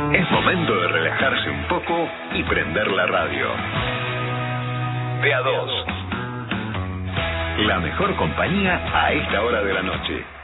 Es momento de relajarse un poco y prender la radio. De a dos. La mejor compañía a esta hora de la noche.